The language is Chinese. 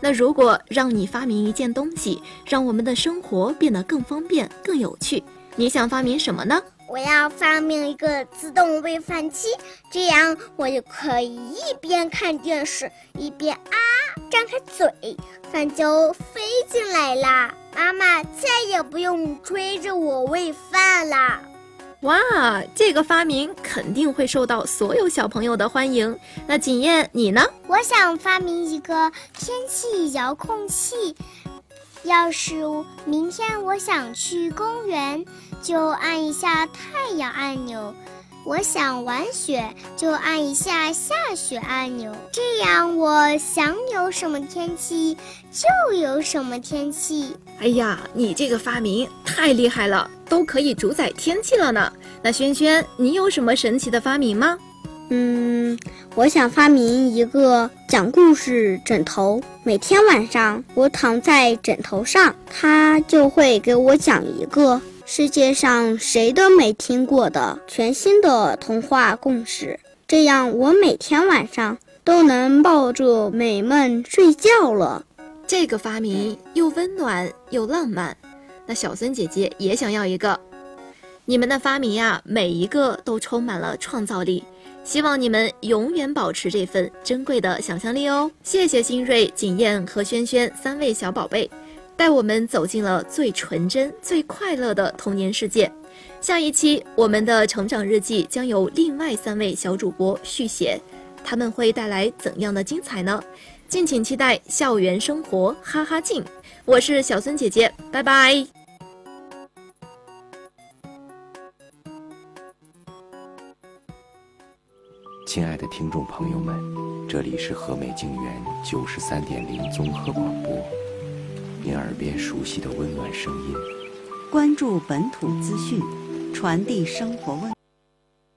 那如果让你发明一件东西，让我们的生活变得更方便、更有趣，你想发明什么呢？ 我要发明一个自动喂饭机，这样我就可以一边看电视一边张开嘴，饭就飞进来啦。妈妈再也不用追着我喂饭啦。 哇，这个发明肯定会受到所有小朋友的欢迎。那景燕，你呢？ 我想发明一个天气遥控器，要是明天我想去公园，就按一下太阳按钮，我想玩雪，就按一下下雪按钮，这样我想有什么天气就有什么天气。 哎呀，你这个发明太厉害了，都可以主宰天气了呢。那轩轩，你有什么神奇的发明吗？ 我想发明一个讲故事枕头，每天晚上我躺在枕头上，它就会给我讲一个世界上谁都没听过的全新的童话故事，这样我每天晚上都能抱着美梦睡觉了。 这个发明又温暖又浪漫，那小孙姐姐也想要一个。你们的发明呀，每一个都充满了创造力，希望你们永远保持这份珍贵的想象力哦。谢谢新锐、景燕和轩轩3位小宝贝，带我们走进了最纯真、最快乐的童年世界。下一期我们的成长日记将由另外3位小主播续写，他们会带来怎样的精彩呢？敬请期待校园生活哈哈镜。我是小孙姐姐，拜拜。 亲爱的听众朋友们，这里是和美静园93.0综合广播，您耳边熟悉的温暖声音。 关注本土资讯，传递生活温。